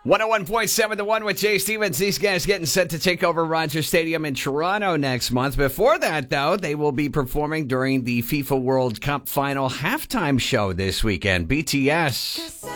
101.7 The One with Jay Stevens. These guys getting set to take over Rogers Stadium in Toronto next month. Before that, though, they will be performing during the FIFA World Cup final halftime show this weekend. BTS.